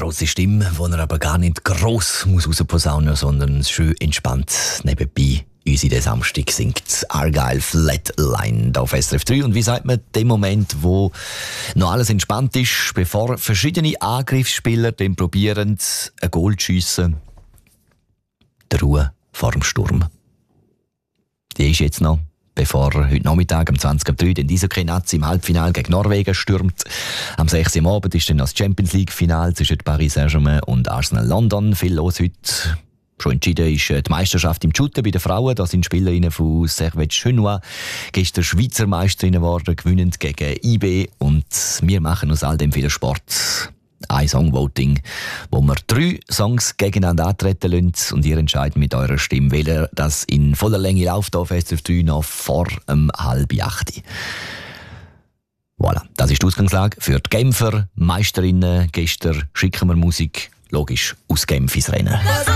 grosse Stimme, die er aber gar nicht gross rausposaunen muss, sondern schön entspannt nebenbei uns in den Samstag singt. Argyle Flatline auf SRF 3. Und wie sagt man, dem Moment, wo noch alles entspannt ist, bevor verschiedene Angriffsspieler dann probieren, ein Goal zu schiessen, die Ruhe vor dem Sturm. Die ist jetzt noch, bevor heute Nachmittag um 20:03 den Eishockey-Nazi im Halbfinale gegen Norwegen stürmt. Am 6. Uhr am Abend ist dann das Champions-League-Final zwischen Paris Saint-Germain und Arsenal London. Viel los heute. Schon entschieden ist die Meisterschaft im Shooten bei den Frauen. Da sind Spielerinnen von Servette Chenois gestern Schweizer Meisterinnen geworden, gewinnend gegen IB. Und wir machen aus all dem viel Sport ein Songvoting, wo wir 3 Songs gegeneinander antreten lassen und ihr entscheidet mit eurer Stimme, welcher das in voller Länge läuft auf SRF 3 noch vor 7:30. Voilà, das ist die Ausgangslage für die Genfer Meisterinnen. Gestern schicken wir Musik, logisch, aus Genf ins Rennen.